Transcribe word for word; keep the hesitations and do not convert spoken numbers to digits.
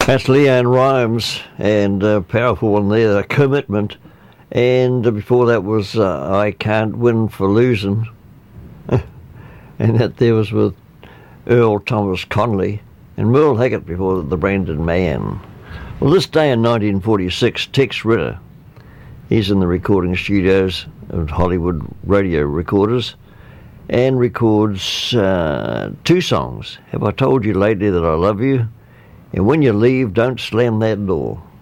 That's Leanne Rhymes, and a powerful one there, Commitment. And before that was uh, I Can't Win for Losing. And that there was with Earl Thomas Conley and Merle Haggard before The Branded Man. Well, this day in nineteen forty-six, Tex Ritter, he's in the recording studios of Hollywood radio recorders and records uh, two songs. Have I Told You Lately That I Love You? And When You Leave, Don't Slam That Door.